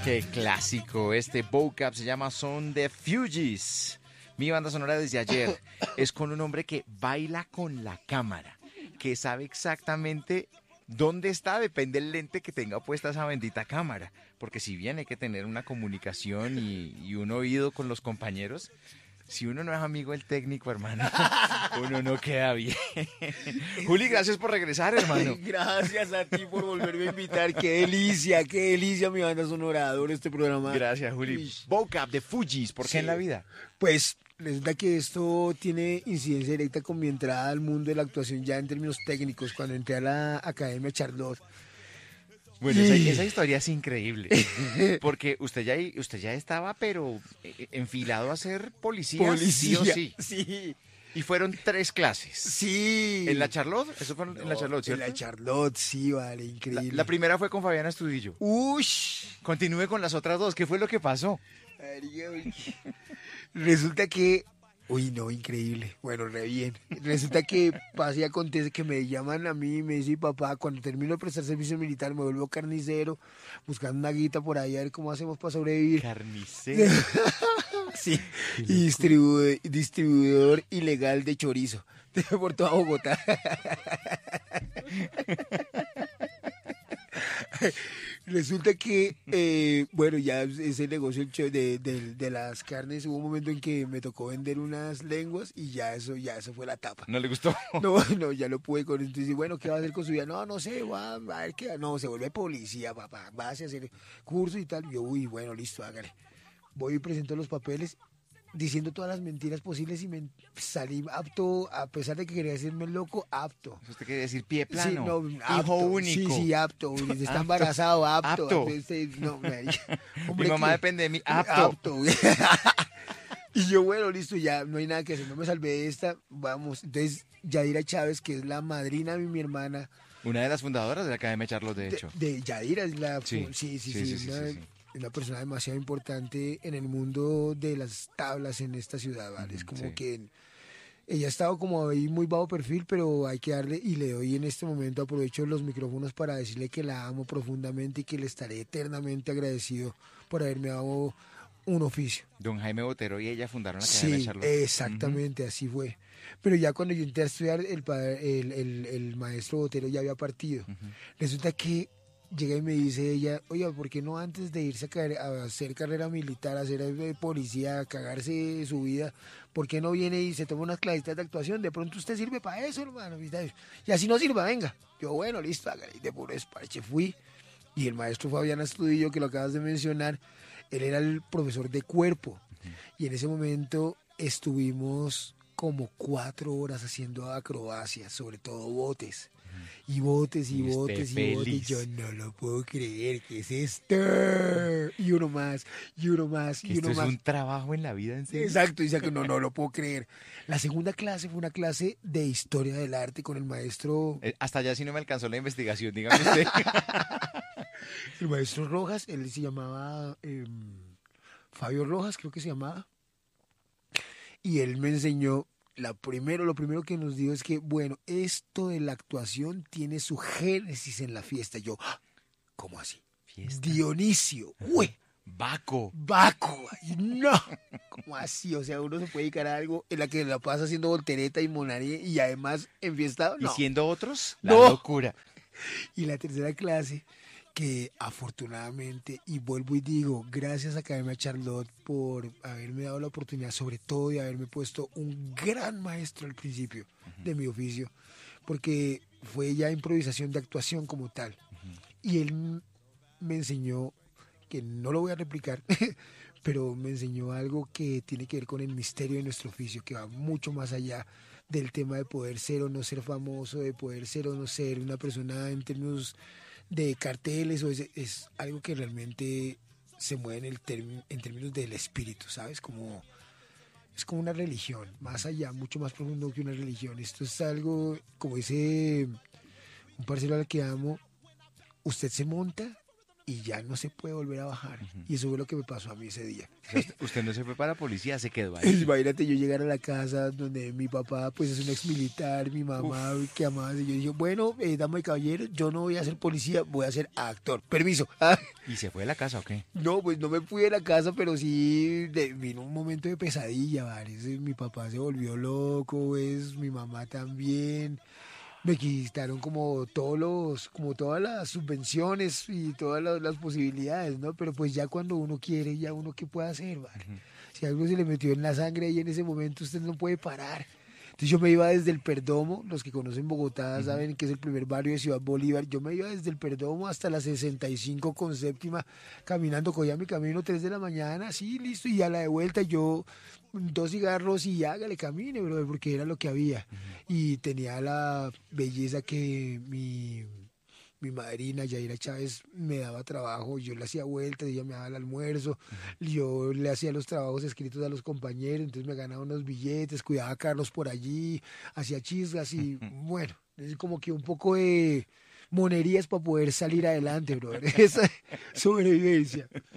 Qué clásico. Este vocab se llama Son de Fugees. Mi banda sonora desde ayer es con un hombre que baila con la cámara, que sabe exactamente dónde está, depende del lente que tenga puesta esa bendita cámara. Porque si bien hay que tener una comunicación y un oído con los compañeros, si uno no es amigo del técnico, hermano, uno no queda bien. Juli, gracias por regresar, hermano. Gracias a ti por volverme a invitar. Qué delicia, mi banda sonora. Adoro este programa. Gracias, Juli. Uy. Vocab de Fugees, ¿por qué Sí. en la vida? Pues resulta que esto tiene incidencia directa con mi entrada al mundo de la actuación ya en términos técnicos, cuando entré a la Academia Charlotte. Bueno, esa historia es increíble, porque usted ya estaba, pero enfilado a ser policía, sí o sí. Sí. Y fueron 3 clases. Sí. ¿En la Charlotte? Eso fue en la Charlotte, ¿cierto? En la Charlotte, sí, vale, La, increíble. la primera fue con Fabiana Estudillo. Ush. Continúe con las otras 2. ¿Qué fue lo que pasó? Resulta que... Uy, no, increíble. Bueno, re bien. Resulta que pasa y acontece que me llaman a mí y me dice, papá, cuando termino de prestar servicio militar me vuelvo carnicero, buscando una guita por ahí a ver cómo hacemos para sobrevivir. Carnicero. Sí, y distribuidor ilegal de chorizo por toda Bogotá. Resulta que, bueno, ya ese negocio de las carnes, hubo un momento en que me tocó vender unas lenguas y ya eso fue la tapa. ¿No le gustó? No, ya lo pude con entonces, bueno, ¿qué va a hacer con su vida? No sé, va a ver qué, no, se vuelve policía, papá, va a hacer curso y tal. Yo, uy, bueno, listo, hágale. Voy y presento los papeles diciendo todas las mentiras posibles y me salí apto, a pesar de que quería decirme loco, apto. ¿Usted quiere decir pie Sí, plano? no, Hijo apto. único. Sí, apto. Está Apto. embarazado, apto. Apto. No, Mi mamá depende de mí. Apto. Apto. Y yo, bueno, listo, ya no hay nada que hacer, no me salvé de esta, vamos. Entonces, Yadira Chávez, que es la madrina de mi hermana. Una de las fundadoras de la Academia Charlos, de hecho. De Yadira, es la... Sí. Sí, una persona demasiado importante en el mundo de las tablas en esta ciudad, ¿vale? Es como que ella ha estado como ahí muy bajo perfil, pero hay que darle, y le doy en este momento, aprovecho los micrófonos para decirle que la amo profundamente y que le estaré eternamente agradecido por haberme dado un oficio. Don Jaime Botero y ella fundaron la Academia Sí, Charlos. exactamente, así fue. Pero ya cuando yo entré a estudiar, el maestro Botero ya había partido. Resulta que llega y me dice ella, oiga, ¿por qué no antes de irse a hacer carrera militar, a ser policía, a cagarse su vida, por qué no viene y se toma unas clasitas de actuación? De pronto usted sirve para eso, hermano. Y así no sirva, venga. Yo, bueno, listo, hágale. De puro despache fui. Y el maestro Fabián Astudillo, que lo acabas de mencionar, él era el profesor de cuerpo. Y en ese momento estuvimos como 4 horas haciendo acrobacias, sobre todo botes. Y botes y botes y botes. Yo no lo puedo creer. ¿Qué es esto? Y uno más, y uno más, y uno ¿Esto más. es un trabajo en la vida, en serio? Exacto, dice que no lo puedo creer. La segunda clase fue una clase de historia del arte con el maestro... Hasta allá sí no me alcanzó la investigación, dígame usted. El maestro Rojas, él se llamaba Fabio Rojas, creo que se llamaba. Y él me enseñó... Lo primero que nos dijo es que, bueno, esto de la actuación tiene su génesis en la fiesta. Yo, ¿cómo así? ¿Fiesta? Dionisio, uy, Baco. ay, no, ¿cómo así? O sea, uno se puede dedicar a algo en la que la pasa haciendo voltereta y monaría y además enfiestado, no. ¿Y siendo otros? La No. locura. Y la tercera clase, que afortunadamente, y vuelvo y digo, gracias a Academia Charlotte por haberme dado la oportunidad, sobre todo de haberme puesto un gran maestro al principio de mi oficio, porque fue ya improvisación de actuación como tal. Y él me enseñó, que no lo voy a replicar, pero me enseñó algo que tiene que ver con el misterio de nuestro oficio, que va mucho más allá del tema de poder ser o no ser famoso, de poder ser o no ser una persona en términos de carteles, o es algo que realmente se mueve en términos del espíritu, ¿sabes? Es como una religión, más allá, mucho más profundo que una religión. Esto es algo, como dice un parcero al que amo, usted se monta y ya no se puede volver a bajar. Y eso fue lo que me pasó a mí ese día. O sea, usted no se fue para la policía, se quedó ahí. Imagínate yo llegar a la casa donde mi papá pues es un ex militar, mi mamá que amaba, y yo dije, bueno, dama y caballero, yo no voy a ser policía, voy a ser actor. Permiso. ¿Y se fue de la casa o qué? No, pues no me fui de la casa, pero sí vino un momento de pesadilla, ¿vale? Mi papá se volvió loco, pues, mi mamá también. Me quitaron como todas las subvenciones y todas las posibilidades, ¿no? Pero pues ya cuando uno quiere, ya uno qué puede hacer, ¿vale? Si algo se le metió en la sangre y en ese momento usted no puede parar. Entonces yo me iba desde el Perdomo, los que conocen Bogotá saben que es el primer barrio de Ciudad Bolívar, yo me iba desde el Perdomo hasta la 65 con séptima, caminando, cogía mi camino 3 de la mañana, así, listo, y a la de vuelta yo 2 cigarros y hágale camine, brother, porque era lo que había. Y tenía la belleza que mi madrina, Yaira Chávez, me daba trabajo, yo le hacía vueltas, ella me daba el almuerzo, yo le hacía los trabajos escritos a los compañeros, entonces me ganaba unos billetes, cuidaba a Carlos por allí, hacía chisgas y bueno, es como que un poco de monerías para poder salir adelante, brother, esa sobrevivencia.